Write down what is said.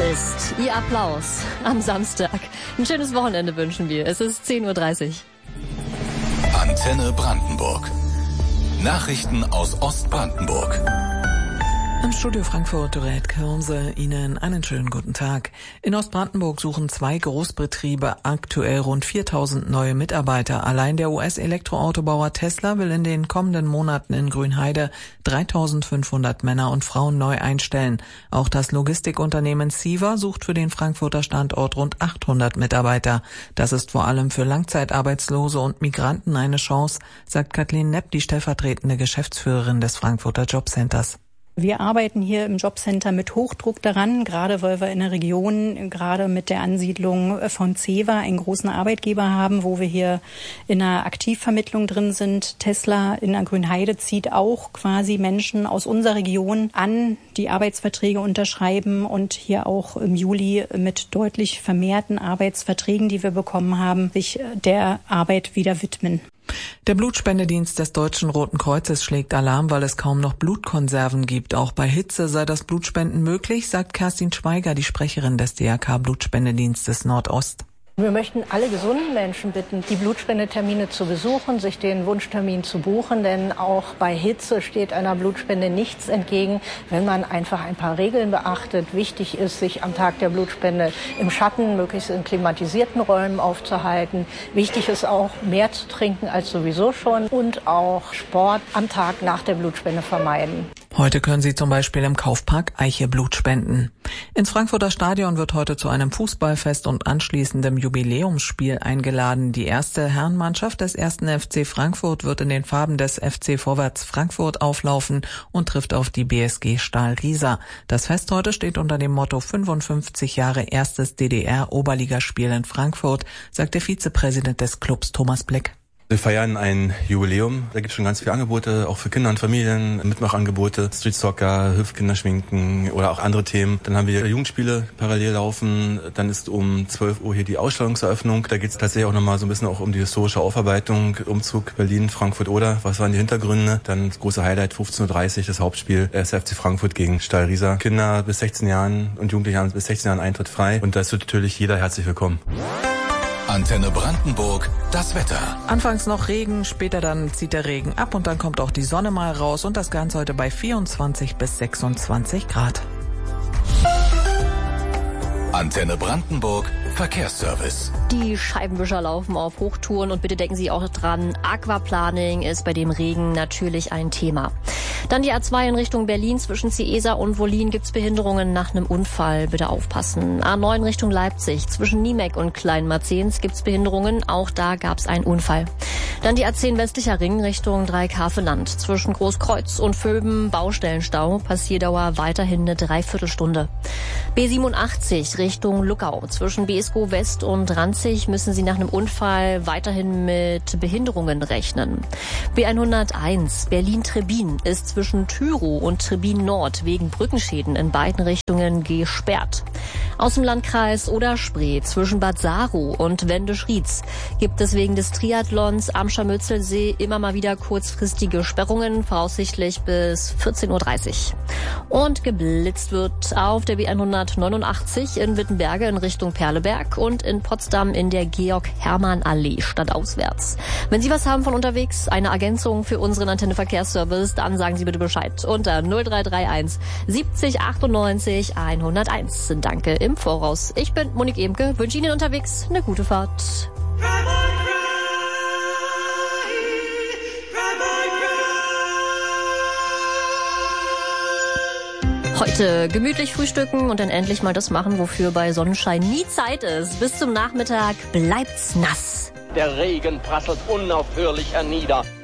ist Ihr Applaus am Samstag. Ein schönes Wochenende wünschen wir. Es ist 10:30 Uhr. Antenne Brandenburg. Nachrichten aus Ostbrandenburg. Im Studio Frankfurt, Dorette Kirmse, Ihnen einen schönen guten Tag. In Ostbrandenburg suchen 2 Großbetriebe aktuell rund 4.000 neue Mitarbeiter. Allein der US-Elektroautobauer Tesla will in den kommenden Monaten in Grünheide 3.500 Männer und Frauen neu einstellen. Auch das Logistikunternehmen CEVA sucht für den Frankfurter Standort rund 800 Mitarbeiter. Das ist vor allem für Langzeitarbeitslose und Migranten eine Chance, sagt Kathleen Nepp, die stellvertretende Geschäftsführerin des Frankfurter Jobcenters. Wir arbeiten hier im Jobcenter mit Hochdruck daran, gerade weil wir in der Region, gerade mit der Ansiedlung von CEVA, einen großen Arbeitgeber haben, wo wir hier in einer Aktivvermittlung drin sind. Tesla in der Grünheide zieht auch quasi Menschen aus unserer Region an, die Arbeitsverträge unterschreiben und hier auch im Juli mit deutlich vermehrten Arbeitsverträgen, die wir bekommen haben, sich der Arbeit wieder widmen. Der Blutspendedienst des Deutschen Roten Kreuzes schlägt Alarm, weil es kaum noch Blutkonserven gibt. Auch bei Hitze sei das Blutspenden möglich, sagt Kerstin Schweiger, die Sprecherin des DRK-Blutspendedienstes Nordost. Wir möchten alle gesunden Menschen bitten, die Blutspendetermine zu besuchen, sich den Wunschtermin zu buchen, denn auch bei Hitze steht einer Blutspende nichts entgegen, wenn man einfach ein paar Regeln beachtet. Wichtig ist, sich am Tag der Blutspende im Schatten, möglichst in klimatisierten Räumen aufzuhalten. Wichtig ist auch, mehr zu trinken als sowieso schon und auch Sport am Tag nach der Blutspende vermeiden. Heute können Sie zum Beispiel im Kaufpark Eiche Blut spenden. Ins Frankfurter Stadion wird heute zu einem Fußballfest und anschließendem Jubiläumsspiel eingeladen. Die erste Herrenmannschaft des 1. FC Frankfurt wird in den Farben des FC Vorwärts Frankfurt auflaufen und trifft auf die BSG Stahl Riesa. Das Fest heute steht unter dem Motto 55 Jahre erstes DDR-Oberligaspiel in Frankfurt, sagt der Vizepräsident des Clubs Thomas Bleck. Wir feiern ein Jubiläum. Da gibt es schon ganz viele Angebote, auch für Kinder und Familien, Mitmachangebote, Street Soccer, Hüpfkinderschminken oder auch andere Themen. Dann haben wir Jugendspiele parallel laufen. Dann ist um 12 Uhr hier die Ausstellungseröffnung. Da geht es tatsächlich auch nochmal so ein bisschen auch um die historische Aufarbeitung, Umzug Berlin, Frankfurt oder. Was waren die Hintergründe? Dann das große Highlight, 15:30 Uhr, das Hauptspiel, FC Frankfurt gegen Stahl Riesa. Kinder bis 16 Jahren und Jugendliche bis 16 Jahren Eintritt frei. Und da ist natürlich jeder herzlich willkommen. Antenne Brandenburg, das Wetter. Anfangs noch Regen, später dann zieht der Regen ab und dann kommt auch die Sonne mal raus und das Ganze heute bei 24 bis 26 Grad. Antenne Brandenburg, Verkehrsservice. Die Scheibenwischer laufen auf Hochtouren und bitte denken Sie auch dran, Aquaplaning ist bei dem Regen natürlich ein Thema. Dann die A2 in Richtung Berlin zwischen Ciesa und Wollin gibt's Behinderungen nach einem Unfall. Bitte aufpassen. A9 Richtung Leipzig zwischen Niemek und Kleinmarzens gibt's Behinderungen. Auch da gab's einen Unfall. Dann die A10 westlicher Ring Richtung Dreieckhaveland zwischen Großkreuz und Vöben Baustellenstau. Passierdauer weiterhin eine Dreiviertelstunde. B87 Richtung Luckau zwischen Beeskow West und Ranzig müssen Sie nach einem Unfall weiterhin mit Behinderungen rechnen. B101 Berlin-Trebin ist zwischen Tyrow und Trebin Nord wegen Brückenschäden in beiden Richtungen gesperrt. Aus dem Landkreis Oder-Spree zwischen Bad Saro und Wendisch-Rietz gibt es wegen des Triathlons am Scharmützelsee immer mal wieder kurzfristige Sperrungen, voraussichtlich bis 14:30 Uhr. Und geblitzt wird auf der B189 in Wittenberge in Richtung Perleberg und in Potsdam in der Georg-Hermann-Allee stadtauswärts. Wenn Sie was haben von unterwegs, eine Ergänzung für unseren Antenne-Verkehrsservice, dann sagen Sie bitte Bescheid unter 0331 70 98 101. Danke im Voraus. Ich bin Monique Emke, wünsche Ihnen unterwegs eine gute Fahrt. Heute gemütlich frühstücken und dann endlich mal das machen, wofür bei Sonnenschein nie Zeit ist. Bis zum Nachmittag bleibt's nass. Der Regen prasselt unaufhörlich hernieder.